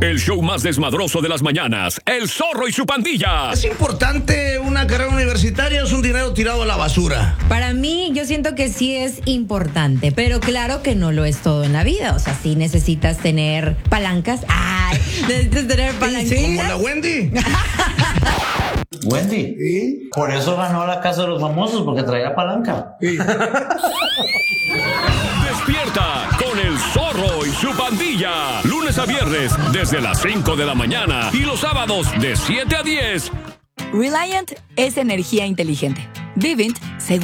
El show más desmadroso de las mañanas. El Zorro y su pandilla. ¿Es importante una carrera universitaria o es un dinero tirado a la basura? Para mí, yo siento que sí es importante, pero claro que no lo es todo en la vida. O sea, sí necesitas tener palancas. ¡Ay! Necesitas tener palancas. Como la Wendy. Wendy. ¿Sí? Por eso ganó la Casa de los Famosos, porque traía palanca. Sí. Despierta con el Zorro y su pandilla. Lunes a viernes desde las 5 de la mañana y los sábados de 7 a 10. Reliant es energía inteligente. Vivint,